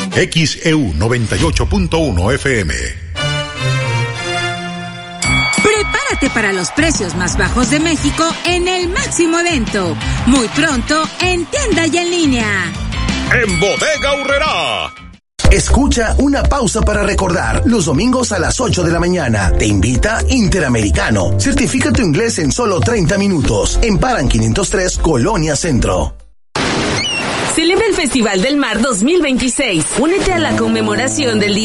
XEU 98.1 FM. Prepárate para los precios más bajos de México en el máximo evento. Muy pronto en tienda y en línea. En Bodega Aurrerá. Escucha Una Pausa para Recordar los domingos a las 8 de la mañana. Te invita Interamericano. Certifica tu inglés en solo 30 minutos. En Paran 503, Colonia Centro. Celebra el Festival del Mar 2026. Únete a la conmemoración del Día